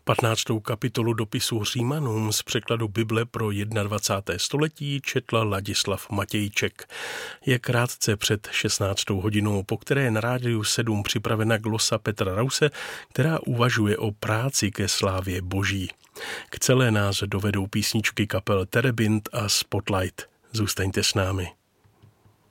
15. kapitolu dopisu Římanům z překladu Bible pro 21. století četl Ladislav Matějček. Je krátce před 16. hodinou, po které je na Rádiu 7 připravena glosa Petra Rause, která uvažuje o práci ke slávě Boží. K celé nás dovedou písničky kapel Terebint a Spotlight. Zůstaňte s námi.